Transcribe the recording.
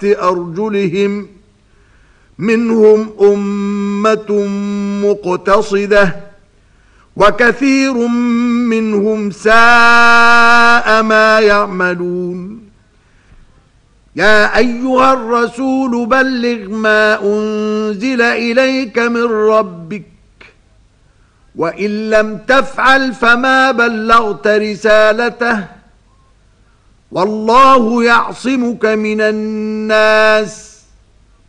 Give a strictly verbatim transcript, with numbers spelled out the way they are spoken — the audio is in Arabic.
أرجلهم منهم أمة مقتصدة وكثير منهم ساء ما يعملون يا أيها الرسول بلغ ما أنزل إليك من ربك وإن لم تفعل فما بلغت رسالته والله يعصمك من الناس